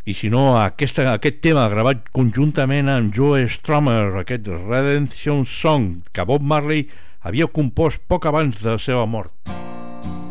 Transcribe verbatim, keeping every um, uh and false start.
i si no aquesta, aquest tema gravat conjuntament amb Joe Strummer, aquest Redemption Song que Bob Marley havia compost poc abans de la seva mort.